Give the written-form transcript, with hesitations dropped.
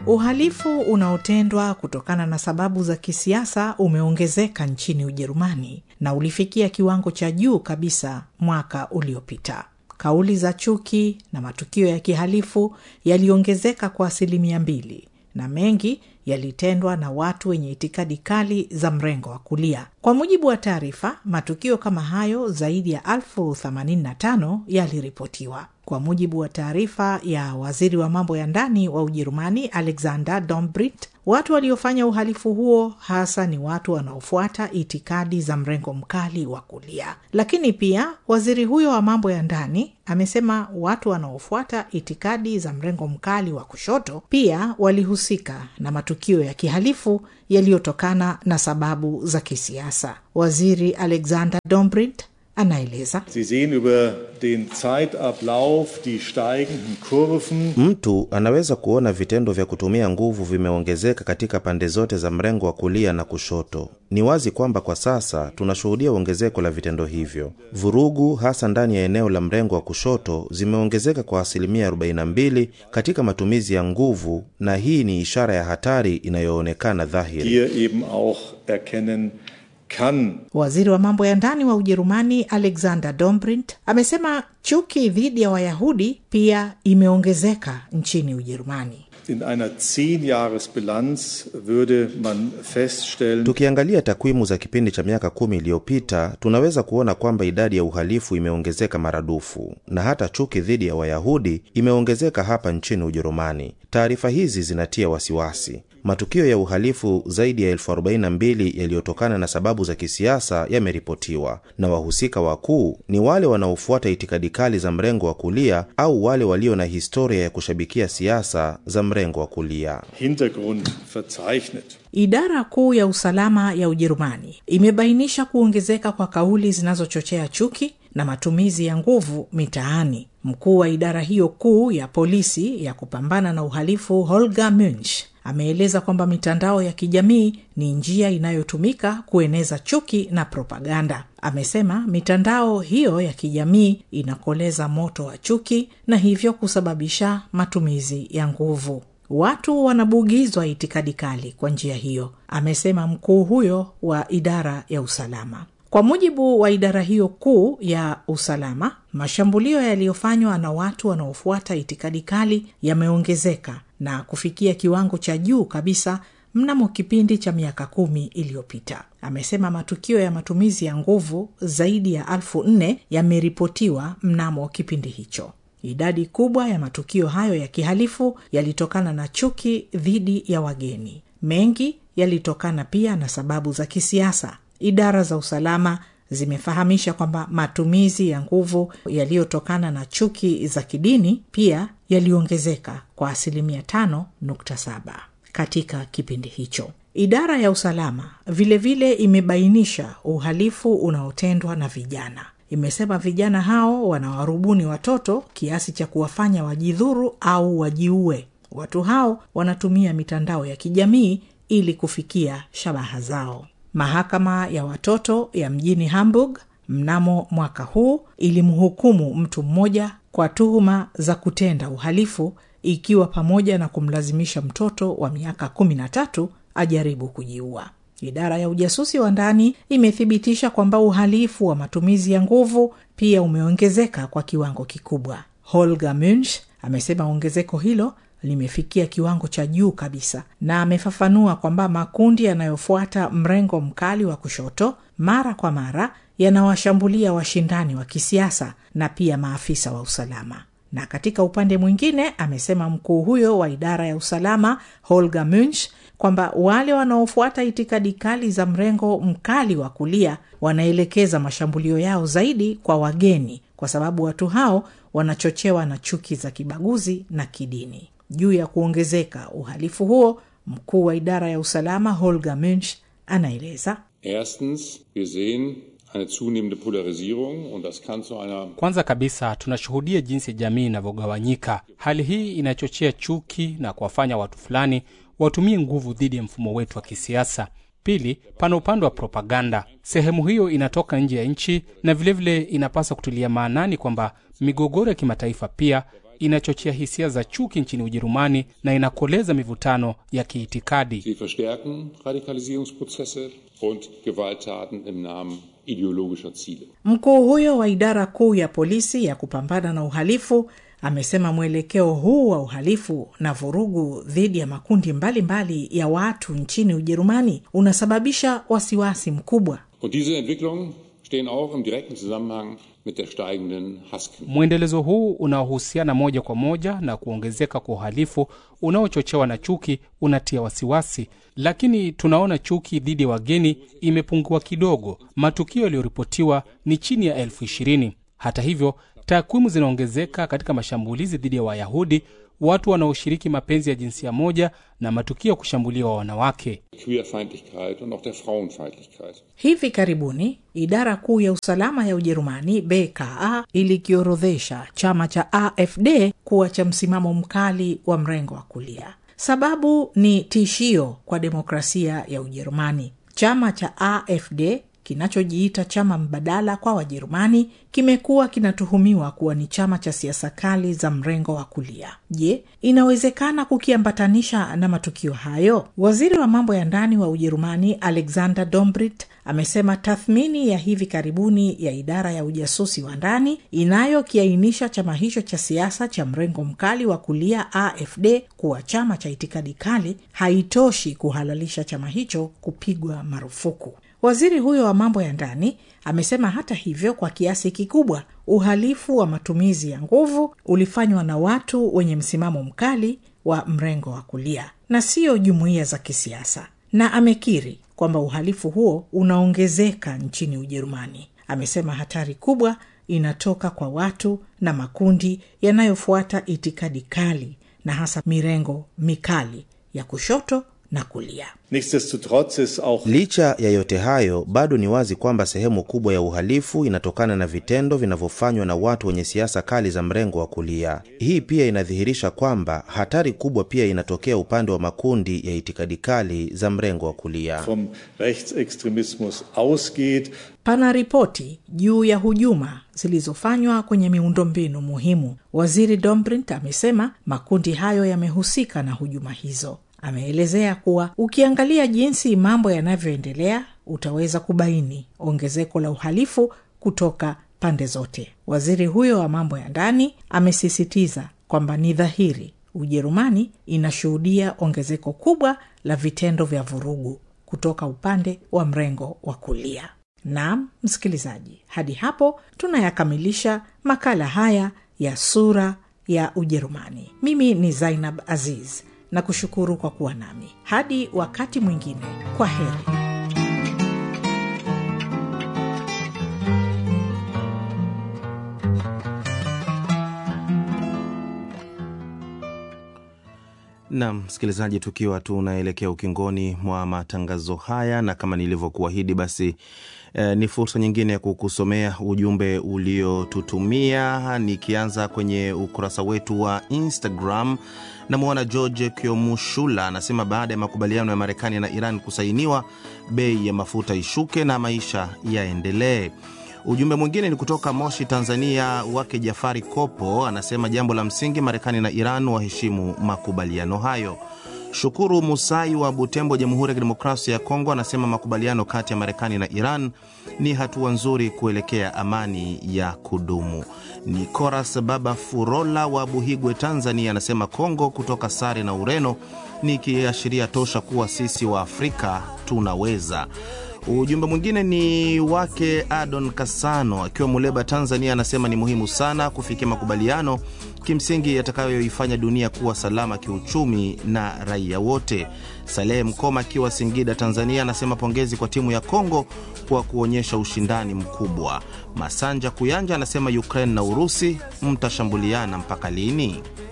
Uhalifu unaotendwa kutokana na sababu za kisiasa umeongezeka nchini Ujerumani na ulifikia kiwango cha juu kabisa mwaka uliopita. Kauli za chuki na matukio ya kihalifu yaliongezeka kwa 2%, na mengi yalitendwa na watu wenye itikadi kali za mrengo wa kulia. Kwa mujibu wa taarifa, matukio kama hayo zaidi ya 1085 yaliripotiwa. Kwa mujibu wa taarifa ya waziri wa mambo ya ndani wa Ujerumani Alexander Dobrindt, watu waliofanya uhalifu huo hasa ni watu wanaofuata itikadi za mrengo mkali wa kulia. Lakini pia waziri huyo wa mambo ya ndani amesema watu wanaofuata itikadi za mrengo mkali wa kushoto pia walihusika na matukio ya kihalifu yaliyotokana na sababu za kisiasa. Waziri Alexander Dobrindt anaeleza. Sie sehen über den Zeitablauf die steigenden Kurven. Mtu anaweza kuona vitendo vya kutumia nguvu vimeongezeka katika pande zote za mrengo wa kulia na kushoto. Ni wazi kwamba kwa sasa tunashuhudia ongezeko la vitendo hivyo. Vurugu hasa ndani ya eneo la mrengo wa kushoto zimeongezeka kwa 42% katika matumizi ya nguvu, na hii ni ishara ya hatari inayoonekana dhahiri. Hier eben auch erkennen kann. Waziri wa mambo ya ndani wa Ujerumani Alexander Dobrindt amesema chuki dhidi ya Wayahudi pia imeongezeka nchini Ujerumani. In einer 10-Jahres-Bilanz würde man feststellen. Tukiangalia takwimu za kipindi cha miaka 10 iliyopita, tunaweza kuona kwamba idadi ya uhalifu imeongezeka maradufu, na hata chuki dhidi ya Wayahudi imeongezeka hapa nchini Ujerumani. Taarifa hizi zinatia wasiwasi. Matukio ya uhalifu zaidi ya 1042 yaliyotokana na sababu za kisiasa yameripotiwa, na wahusika wakuu ni wale wanaofuata itikadi kali za mrengo wa kulia au wale walio na historia ya kushabikia siasa za mrengo wa kulia. Hintergrund verzeichnet. Idara kuu ya usalama ya Ujerumani imebainisha kuongezeka kwa kauli zinazochochea chuki na matumizi ya nguvu mitaani. Mkuu wa idara hiyo kuu ya polisi ya kupambana na uhalifu Holger Münch ameeleza kwamba mitandao ya kijamii ni njia inayotumika kueneza chuki na propaganda. Amesema mitandao hiyo ya kijamii inakoleza moto wa chuki na hivyo kusababisha matumizi ya nguvu. Watu wanabugizwa itikadi kali kwa njia hiyo, amesema mkuu huyo wa idara ya usalama. Kwa mujibu wa idara hiyo kuu ya usalama, mashambulio yaliyofanywa na watu wanaofuata itikadi kali yameongezeka na kufikia kiwango cha juu kabisa mnamo kipindi cha miaka 10 iliyopita. Amesema matukio ya matumizi ya nguvu zaidi ya 4,000 yameripotiwa mnamo kipindi hicho. Idadi kubwa ya matukio hayo ya kihalifu yalitokana na chuki dhidi ya wageni. Mengi yalitokana pia na sababu za kisiasa. Idara za usalama zimefahamisha kwamba matumizi ya nguvu yaliyotokana na chuki za kidini pia yaliongezeka kwa 5.7 katika kipindi hicho. Idara ya usalama vile imebainisha uhalifu unaotendwa na vijana. Imesema vijana hao wanawarubuni watoto kiasi cha kuwafanya wajidhuru au wajiue. Watu hao wanatumia mitandao ya kijamii ili kufikia shabaha zao. Mahakama ya watoto ya mjini Hamburg mnamo mwaka huu ilimhukumu mtu mmoja kwa tuhuma za kutenda uhalifu, ikiwa pamoja na kumlazimisha mtoto wa miaka 13 ajaribu kujiua. Idara ya ujasusi wa ndani imethibitisha kwamba uhalifu wa matumizi ya nguvu pia umeongezeka kwa kiwango kikubwa. Holger Münch amesema ongezeko hilo limefikia kiwango cha juu kabisa, na amefafanua kwamba makundi yanayofuata mrengo mkali wa kushoto mara kwa mara yanawashambulia washindani wa kisiasa na pia maafisa wa usalama. Na katika upande mwingine, amesema mkuu huyo wa idara ya usalama Holger Münch kwamba wale wanaofuata itikadi kali za mrengo mkali wa kulia wanaelekeza mashambulio yao zaidi kwa wageni, kwa sababu watu hao wanachochewa na chuki za kibaguzi na kidini. Juu ya kuongezeka uhalifu huo, mkuu wa idara ya usalama Holger Münch anaeleza. Erstens, wir sehen eine zunehmende Polarisierung und das kann zu einer... Kwanza kabisa tunashuhudia jinsi jamii inavyogawanyika. Hali hii inachochea chuki na kuwafanya watu fulani watumie nguvu dhidi ya mfumo wetu wa kisiasa. Pili, pana upande wa propaganda. Sehemu hiyo inatoka nje ya nchi, na vilevile inapaswa kutulia maanani kwamba migogoro ya kimataifa pia inachochea hisia za chuki nchini Ujerumani na inakoleza mivutano ya kiitikadi. Sie verstärken Radikalisierungsprozesse und Gewalttaten im Namen ideologischer Ziele. Mkuu huyo wa idara kuu ya polisi ya kupambana na uhalifu amesema mwelekeo huu wa uhalifu na vurugu dhidi ya makundi mbalimbali ya watu nchini Ujerumani unasababisha wasiwasi mkubwa. Und diese Entwicklungen stehen auch im direkten Zusammenhang mit der steigenden Hasskriminalität. Mwendelezo huu unaohusiana moja kwa moja na kuongezeka kwa uhalifu unaochochewa na chuki unatia wasiwasi, lakini tunaona chuki dhidi ya wageni imepungua kidogo. Matukio yaliyoripotiwa ni chini ya 20,000. Hata hivyo, takwimu zinaongezeka katika mashambulizi dhidi ya Wayahudi, watu wanaoshiriki mapenzi ya jinsia moja na matukio ya kushambuliwa wanawake. Queerfeindlichkeit und auch der Frauenfeindlichkeit. Hivi karibuni, idara kuu ya usalama ya Ujerumani BKA ilikiorodhesha chama cha AfD kuwa cha msimamo mkali wa mrengo wa kulia. Sababu ni tishio kwa demokrasia ya Ujerumani. Chama cha AfD kinachojiita chama mbadala kwa Wajerumani kimekuwa kinatuhumiwa kuwa ni chama cha siasa kali za mrengo wa kulia. Je, inawezekana kukiambatanisha na matukio hayo? Waziri wa mambo ya ndani wa Ujerumani Alexander Dobrindt amesema tathmini ya hivi karibuni ya idara ya ujasusi wa ndani inayokiainisha chama hicho cha siasa cha mrengo mkali wa kulia AfD kuwa chama cha itikadi kali haitoshi kuhalalisha chama hicho kupigwa marufuku. Waziri huyo wa mambo ya ndani amesema hata hivyo, kwa kiasi kikubwa uhalifu wa matumizi ya nguvu ulifanywa na watu wenye msimamo mkali wa mrengo wa kulia na sio jumuiya za kisiasa, na amekiri kwamba uhalifu huo unaongezeka nchini Ujerumani. Amesema hatari kubwa inatoka kwa watu na makundi yanayofuata itikadi kali na hasa mirengo mikali ya kushoto na kulia. Nichtsdestotrotz ist auch Licha ya yote hayo, bado ni wazi kwamba sehemu kubwa ya uhalifu inatokana na vitendo vinavyofanywa na watu wenye siasa kali za mrengo wa kulia. Hii pia inadhihirisha kwamba hatari kubwa pia inatokea upande wa makundi ya itikadi kali za mrengo wa kulia. vom Rechtsextremismus ausgeht. Pana ripoti juu ya hujuma zilizofanywa kwenye miundombinu muhimu. Waziri Dobrindt amesema makundi hayo yamehusika na hujuma hizo. Ameelezea kuwa ukiangalia jinsi mambo yanavyoendelea utaweza kubaini ongezeko la uhalifu kutoka pande zote. Waziri huyo wa mambo ya ndani amesisitiza kwamba ni dhahiri Ujerumani inashuhudia ongezeko kubwa la vitendo vya vurugu kutoka upande wa mrengo wa kulia. Naam, msikilizaji, hadi hapo tunayakamilisha makala haya ya Sura ya Ujerumani. Mimi ni Zainab Aziz na kushukuru kwa kuwa nami. Hadi wakati mwingine, kwa heri. Na msikilizaji, tukiwa tunaelekea ukingoni mwa matangazo haya, na kama nilivyokuahidi basi ni fursa nyingine ya kukusomea ujumbe uliotutumia, nikianza kwenye ukurasa wetu wa Instagram. Namuona George Kyomushula anasema baada ya makubaliano ya Marekani na Iran kusainiwa, bei ya mafuta ishuke na maisha yaendelee. Ujumbe mwingine ni kutoka Moshi, Tanzania, wake Jafari Kopo, anasema jambo la msingi Marekani na Iran waheshimu makubaliano hayo. Shukuru Musai wa Butembo, Jamhuri ya Kidemokrasia ya Kongo, anasema makubaliano kati ya Marekani na Iran ni hatua nzuri kuelekea amani ya kudumu. Ni Koras Baba Furola wa Buhigwe, Tanzania, anasema Kongo kutoka sare na Ureno ni kiashiria tosha kuwa sisi wa Afrika tunaweza. Ujumbe mwingine ni wake Adon Kasano akiwa Muleba, Tanzania, anasema ni muhimu sana kufikia makubaliano kimsingi yatakayoifanya dunia kuwa salama kiuchumi na raia wote. Saleh Mkoma akiwa Singida, Tanzania, anasema pongezi kwa timu ya Kongo kwa kuonyesha ushindani mkubwa. Masanja Kuyanja anasema Ukraine na Urusi mtashambuliana mpaka lini?